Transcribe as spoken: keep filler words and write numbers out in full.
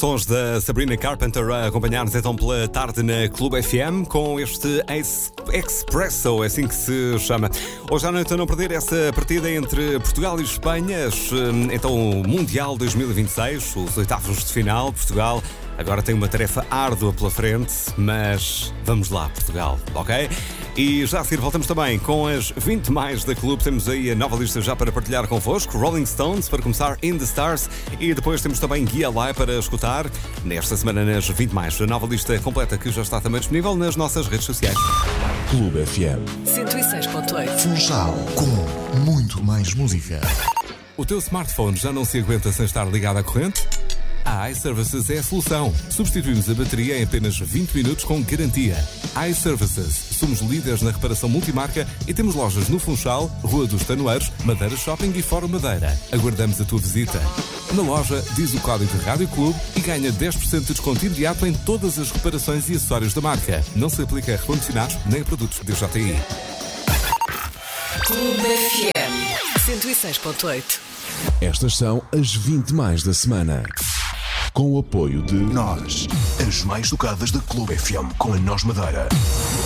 Sons da Sabrina Carpenter a acompanhar-nos então pela tarde na Clube F M com este Ex- Expresso, é assim que se chama. Hoje à noite a não perder essa partida entre Portugal e Espanha, então o Mundial dois mil e vinte e seis, os oitavos de final. Portugal agora tem uma tarefa árdua pela frente, mas vamos lá, Portugal, ok? E já a seguir voltamos também com as vinte mais da Clube. Temos aí a nova lista já para partilhar convosco. Rolling Stones, para começar, In The Stars. E depois temos também Guia Lai para escutar nesta semana nas vinte mais. A nova lista completa que já está também disponível nas nossas redes sociais. Clube F M cento e seis ponto oito. Funchal, com muito mais música. O teu smartphone já não se aguenta sem estar ligado à corrente? A iServices é a solução. Substituímos a bateria em apenas vinte minutos com garantia. iServices. Somos líderes na reparação multimarca e temos lojas no Funchal, Rua dos Tanoeiros, Madeira Shopping e Fórum Madeira. Aguardamos a tua visita. Na loja, diz o código de Rádio Clube e ganha dez por cento de desconto imediato em todas as reparações e acessórios da marca. Não se aplica a recondicionados nem a produtos D J I. Clube F M cento e seis ponto oito. Estas são as vinte mais da semana. Com o apoio de Nós, as mais tocadas da Clube F M com a Nós Madeira.